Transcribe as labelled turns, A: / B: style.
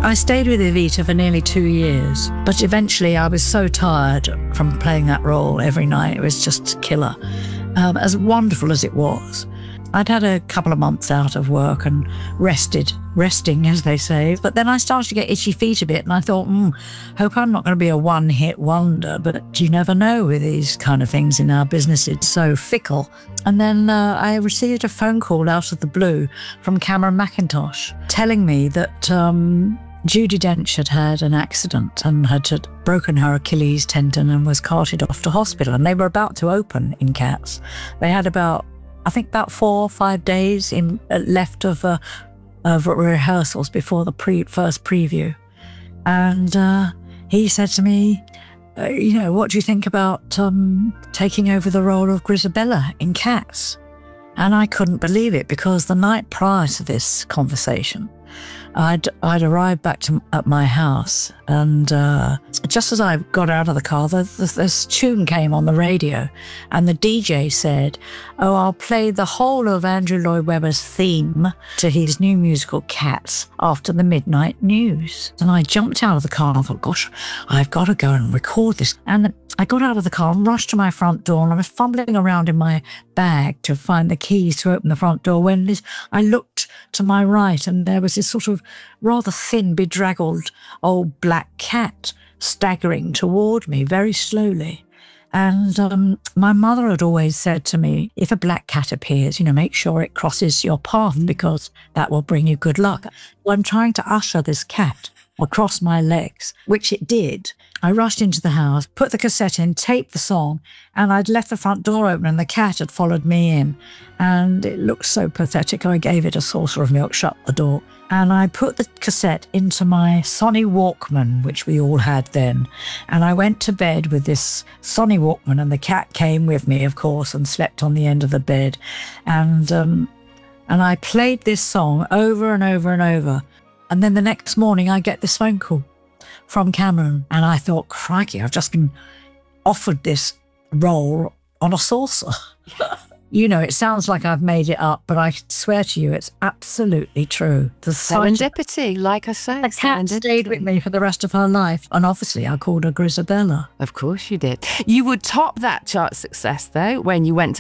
A: I stayed with Evita for nearly 2 years, but eventually I was so tired from playing that role every night. It was just killer. As wonderful as it was, I'd had a couple of months out of work and resting, as they say. But then I started to get itchy feet a bit, and I thought, hope I'm not going to be a one-hit wonder. But you never know with these kind of things in our business. It's so fickle. And then I received a phone call out of the blue from Cameron Mackintosh telling me that Judi Dench had had an accident and had broken her Achilles tendon and was carted off to hospital. And they were about to open in Cats. They had about 4 or 5 days left of rehearsals before the first preview. And he said to me, what do you think about taking over the role of Grizabella in Cats? And I couldn't believe it, because the night prior to this conversation, I'd arrived back at my house, and just as I got out of the car, this tune came on the radio, and the DJ said, "Oh, I'll play the whole of Andrew Lloyd Webber's theme to his new musical Cats after the midnight news." And I jumped out of the car and I thought, gosh, I've got to go and record this. And I got out of the car and rushed to my front door, and I was fumbling around in my bag to find the keys to open the front door when I looked to my right, and there was this sort of rather thin, bedraggled old black cat staggering toward me very slowly. And my mother had always said to me, if a black cat appears, make sure it crosses your path, because that will bring you good luck. Well, I'm trying to usher this cat across my legs, which it did. I rushed into the house, put the cassette in, taped the song, and I'd left the front door open and the cat had followed me in. And it looked so pathetic. I gave it a saucer of milk, shut the door, and I put the cassette into my Sony Walkman, which we all had then. And I went to bed with this Sony Walkman, and the cat came with me, of course, and slept on the end of the bed. And I played this song over and over and over. And then the next morning I get this phone call from Cameron, and I thought, crikey, I've just been offered this role on a saucer. It sounds like I've made it up, but I swear to you, it's absolutely true. The
B: serendipity, like I say.
A: The cat stayed with me for the rest of her life, and obviously I called her Grizabella.
B: Of course you did. You would top that chart success, though, when you went to